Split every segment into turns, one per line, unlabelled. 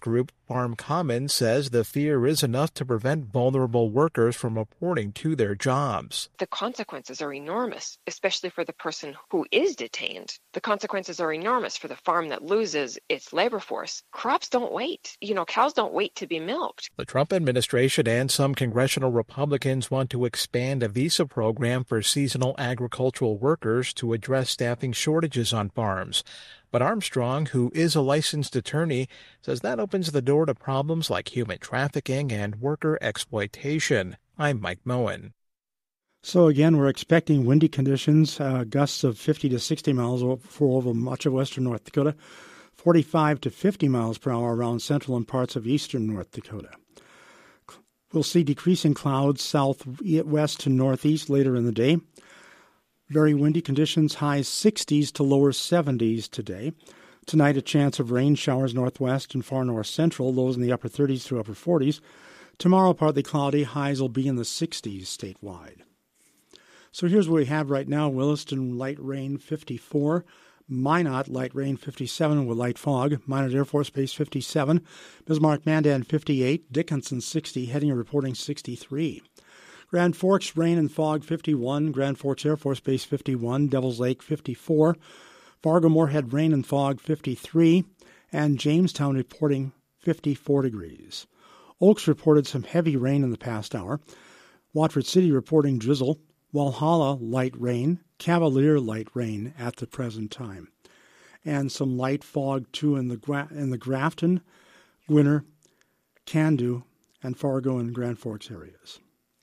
group Farm Commons says the fear is enough to prevent vulnerable workers from reporting to their jobs.
The consequences are enormous, especially for the person who is detained. The consequences are enormous for the farm that loses its labor force. Crops don't wait. Cows don't wait to be milked.
The Trump administration and some congressional Republicans want to expand a visa program for seasonal agricultural workers to address staffing shortages on farms. But Armstrong, who is a licensed attorney, says that opens the door to problems like human trafficking and worker exploitation. I'm Mike Moen.
So again, we're expecting windy conditions, gusts of 50 to 60 miles for over much of western North Dakota, 45 to 50 miles per hour around central and parts of eastern North Dakota. We'll see decreasing clouds southwest to northeast later in the day. Very windy conditions, highs 60s to lower 70s today. Tonight, a chance of rain showers northwest and far north central, lows in the upper 30s to upper 40s. Tomorrow, partly cloudy, highs will be in the 60s statewide. So here's what we have right now. Williston, light rain, 54. Minot, light rain, 57 with light fog. Minot Air Force Base, 57. Bismarck, Mandan, 58. Dickinson, 60. Heading and reporting, 63. Grand Forks, rain and fog, 51. Grand Forks Air Force Base, 51. Devils Lake, 54. Fargo, Moorhead, rain and fog, 53. And Jamestown reporting 54 degrees. Oaks reported some heavy rain in the past hour. Watford City reporting drizzle. Walhalla, light rain. Cavalier, light rain at the present time. And some light fog, too, in the Grafton, Winter, Candu, and Fargo and Grand Forks areas.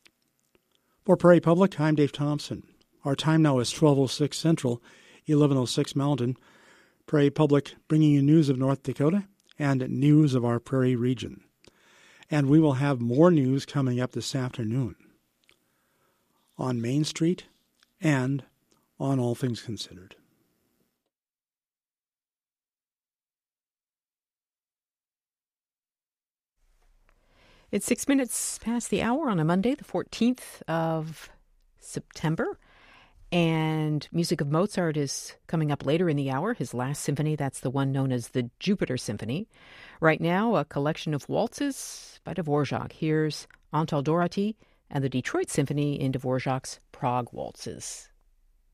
For Prairie Public, I'm Dave Thompson. Our time now is 12:06 Central, 11:06 Mountain. Prairie Public bringing you news of North Dakota and news of our Prairie region. And we will have more news coming up this afternoon on Main Street and on All Things Considered.
It's 6 minutes past the hour on a Monday, the 14th of September. And music of Mozart is coming up later in the hour. His last symphony, that's the one known as the Jupiter Symphony. Right now, a collection of waltzes by Dvorak. Here's Antal Dorati and the Detroit Symphony in Dvorak's Prague Waltzes.